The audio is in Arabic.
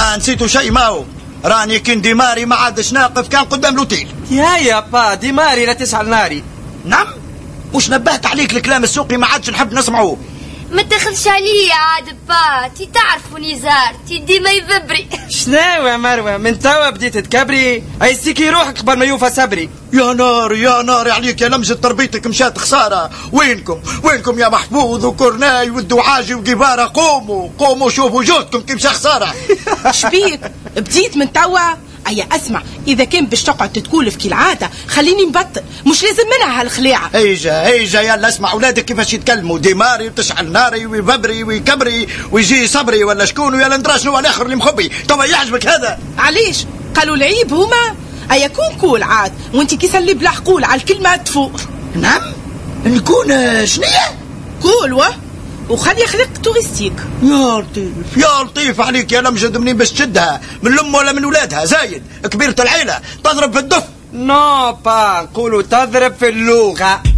نسيتوا شيء ما هو؟ راني كن ديماري ما عادش ناقف كان قدام لوتيل. يا با ديماري لا تسعل ناري. نعم مش نبهت عليك الكلام السوقي ما عادش نحب نسمعه. ما تاخذش عليا عاد با، تي تعرفوني زارتي ديما يذبري. شنو يا مروه من توا بديت تكبري؟ ايسيكي روحك قبل ما يوفى صبري. يا ناري يا ناري عليك يا لمجة تربيتك مشات خسارة. وينكم يا محفوظ وكورناي والدعاجي وقبارة؟ قوموا شوفوا جهدكم كيف خسارة. شبيك بديت من توا؟ أي أسمع، إذا كان باش تقعد تتكولف كالعادة خليني نبطل، مش لازم منها هالخليعة. هيجا يلا اسمع أولادك كيفاش يتكلموا، ديماري وتشعل ناري ويببري ويكبري ويجي صبري ولا شكون ويا ندرا شنو الآخر اللي مخبي. طبعا يعجبك هذا؟ علاش قالوا العيب هما أي كون كول عاد، وانت كيسلي بلا حقول على الكلمة تفوق. نعم نكون شنية كول وخلي خلق توريستيك. يا لطيف عليك يا لمجد. منين باش تشدها؟ من الام ولا من ولادها؟ زايد كبيرة العيلة تضرب في الدف. نو با نقولوا تضرب في اللغة.